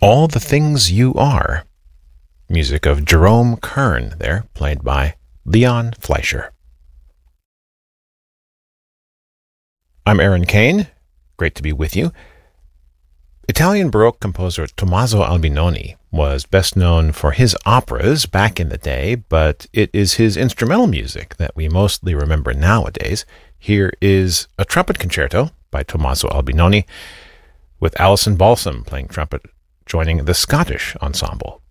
All the Things You Are. Music of Jerome Kern there, played by Leon Fleischer. I'm Aaron Kane. Great to be with you. Italian Baroque composer Tommaso Albinoni was best known for his operas back in the day, but it is his instrumental music that we mostly remember nowadays. Here is a trumpet concerto by Tommaso Albinoni, with Alison Balsam playing trumpet, joining the Scottish ensemble.